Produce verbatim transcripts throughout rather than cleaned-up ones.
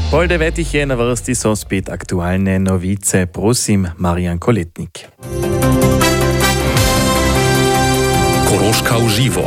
Pol devetih je na vrsti so spet aktualne novice. Prosim, Marijan Koletnik. Koroška v živo.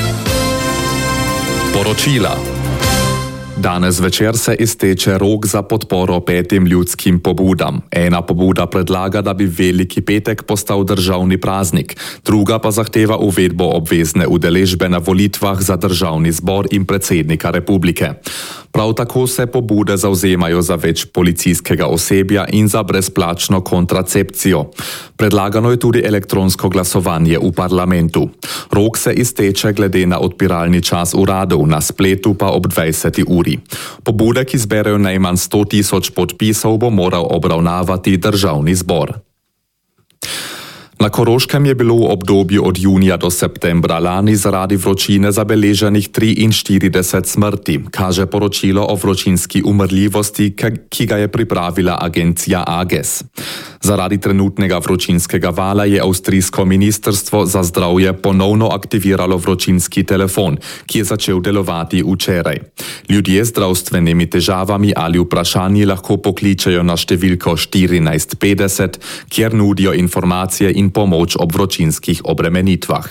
Poročila. Danes večer se izteče rok za podporo petim ljudskim pobudam. Ena pobuda predlaga, da bi Veliki petek postal državni praznik, druga pa zahteva uvedbo obvezne udeležbe na volitvah za državni zbor in predsednika republike. Prav tako se pobude zavzemajo za več policijskega osebja in za brezplačno kontracepcijo. Predlagano je tudi elektronsko glasovanje v parlamentu. Rok se izteče glede na odpiralni čas uradov, na spletu pa ob dvajseti uri. Pobude, ki zberejo najmanj sto tisoč podpisov, bo moral obravnavati državni zbor. Na Koroškem je bilo v obdobju od junija do septembra lani zaradi vročine zabeleženih triinštirideset smrti, kaže poročilo o vročinski umrljivosti, ki ga je pripravila agencija Ages. Zaradi trenutnega vročinskega vala je avstrijsko ministrstvo za zdravje ponovno aktiviralo vročinski telefon, ki je začel delovati včeraj. Ljudje z zdravstvenimi težavami ali vprašanji lahko pokličejo na številko štirinajst petdeset, kjer nudijo informacije in pomoč ob vročinskih obremenitvah.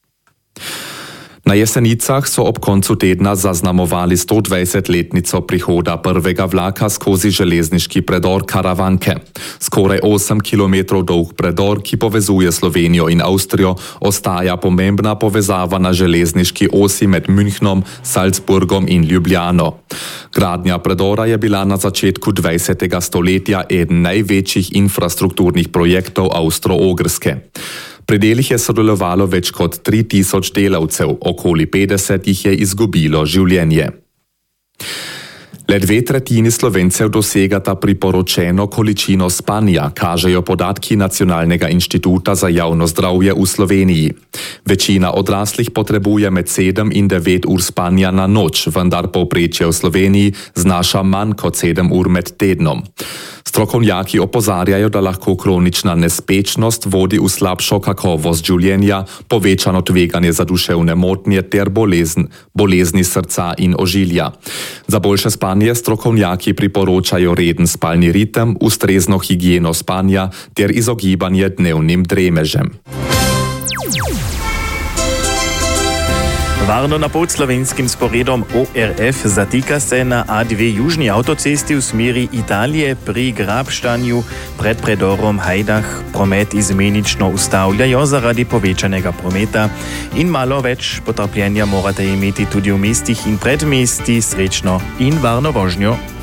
Na Jesenicah so ob koncu tedna zaznamovali stodvajsetletnico prihoda prvega vlaka skozi železniški predor Karavanke. Skoraj osem kilometrov dolg predor, ki povezuje Slovenijo in Avstrijo, ostaja pomembna povezava na železniški osi med Münchnom, Salzburgom in Ljubljano. Gradnja predora je bila na začetku dvajsetega stoletja eden največjih infrastrukturnih projektov Avstro-Ogrske. Pri delih je sodelovalo več kot tri tisoč delavcev, okoli petdeset jih je izgubilo življenje. Le dve tretjini Slovencev dosegata priporočeno količino spanja, kažejo podatki Nacionalnega inštituta za javno zdravje v Sloveniji. Večina odraslih potrebuje med sedem in devet ur spanja na noč, vendar povprečje v Sloveniji znaša manj kot sedem ur med tednom. Strokovnjaki opozarjajo, da lahko kronična nespečnost vodi v slabšo kakovost življenja, povečano tveganje za duševne motnje ter bolezen, bolezni srca in ožilja. Za boljše spanje strokovnjaki priporočajo reden spalni ritem, ustrezno higieno spanja ter izogibanje dnevnim dremežem. Varno na podslovenskim sporedom O R F zatika se na A dve južni avtocesti v smeri Italije pri Grabštanju pred predorom Hajdach. Promet izmenično ustavljajo zaradi povečanega prometa in malo več potrpljenja morate imeti tudi v mestih in predmestih. Srečno in varno vožnjo.